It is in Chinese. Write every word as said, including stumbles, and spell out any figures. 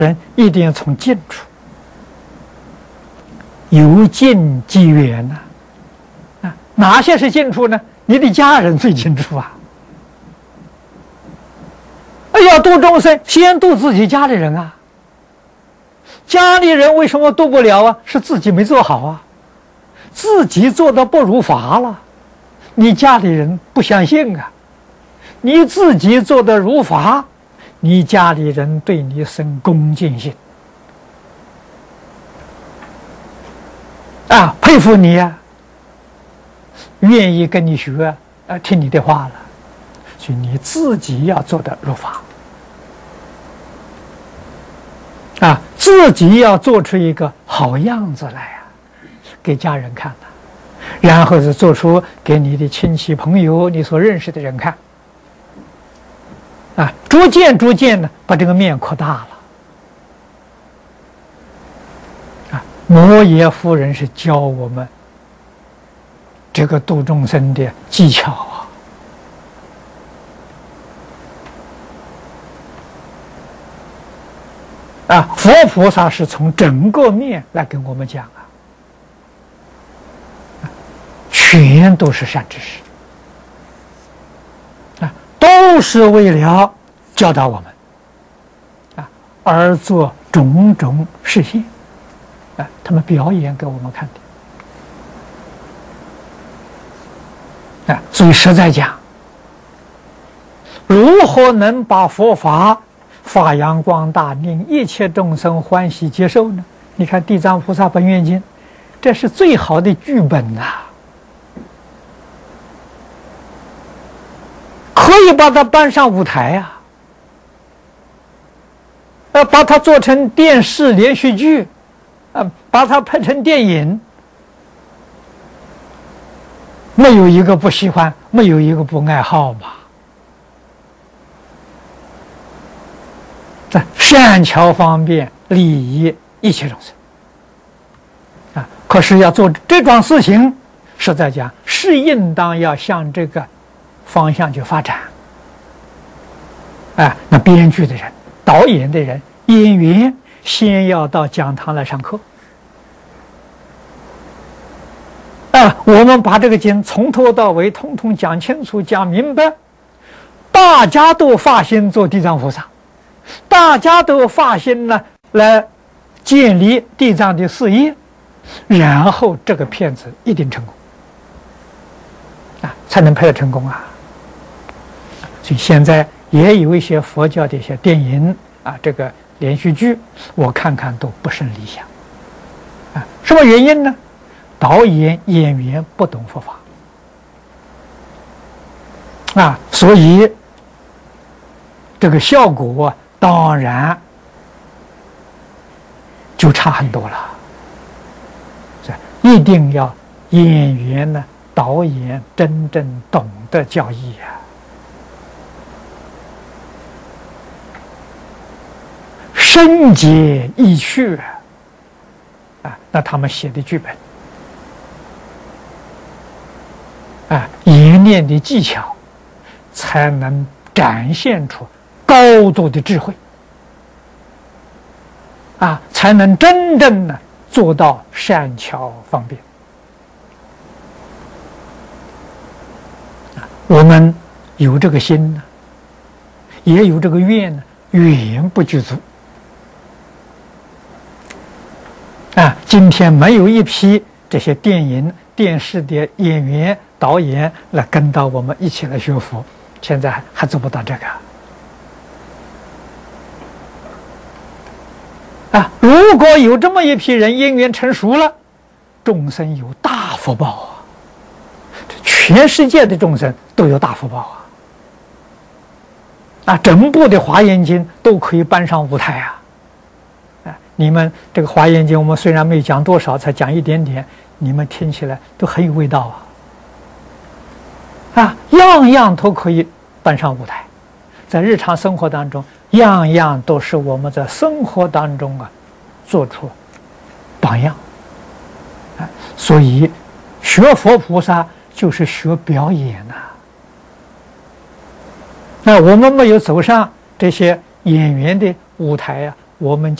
人一定要从近处，由近及远呐。啊，哪些是近处呢？你的家人最近处啊！要度众生，先度自己家里人啊。家里人为什么度不了啊？是自己没做好啊，自己做的不如法了，你家里人不相信啊。你自己做的如法，你家里人对你生恭敬心啊，佩服你呀、啊，愿意跟你学啊，听你的话了。所以你自己要做的如法啊，自己要做出一个好样子来啊，给家人看的，然后是做出给你的亲戚朋友、你所认识的人看啊，逐渐逐渐的把这个面扩大了啊。摩耶夫人是教我们这个度众生的技巧啊。啊，佛菩萨是从整个面来跟我们讲啊，全都是善知识啊，都是为了教导我们啊而做种种示现啊，他们表演给我们看的啊，所以实在讲，如何能把佛法发扬光大，令一切众生欢喜接受呢？你看《地藏菩萨本愿经》，这是最好的剧本呐、啊，可以把它搬上舞台啊，呃，把它做成电视连续剧，啊、呃，把它拍成电影，没有一个不喜欢，没有一个不爱好嘛。善巧方便利益一切众生啊！可是要做这桩事情，实在讲是应当要向这个方向去发展。啊，那编剧的人、导演的人、演员，先要到讲堂来上课。啊，我们把这个经从头到尾统统讲清楚、讲明白，大家都发心做地藏菩萨。大家都发心呢，来建立地藏的事业，然后这个片子一定成功啊，才能拍得成功啊。所以现在也有一些佛教的一些电影啊，这个连续剧，我看看都不甚理想啊。什么原因呢？导演演员不懂佛法啊，所以这个效果啊。当然就差很多了，一定要演员呢、导演真正懂得教义啊，深解意趣啊，啊，那他们写的剧本啊，演练的技巧，才能展现出高度的智慧啊，才能真正的做到善巧方便啊。我们有这个心呢，也有这个愿呢，远不具足啊。今天没有一批这些电影、电视的演员、导演来跟到我们一起来学佛，现在还做不到这个。啊，如果有这么一批人因缘成熟了，众生有大福报啊！全世界的众生都有大福报啊！啊，整部的《华严经》都可以搬上舞台啊！啊，你们这个《华严经》，我们虽然没有讲多少，才讲一点点，你们听起来都很有味道啊！啊，样样都可以搬上舞台，在日常生活当中。样样都是我们在生活当中啊，做出榜样啊，所以学佛菩萨就是学表演呐、啊。那我们没有走上这些演员的舞台啊， 我们